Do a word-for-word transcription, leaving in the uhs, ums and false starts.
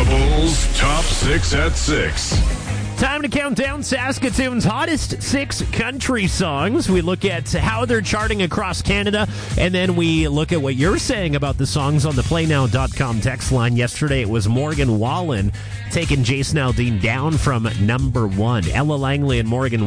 The Bulls Top Six at Six. Time to count down Saskatoon's hottest six country songs. We look at how they're charting across Canada, and then we look at what you're saying about the songs on the play now dot com text line. Yesterday, it was Morgan Wallen taking Jason Aldean down from number one. Ella Langley and Morgan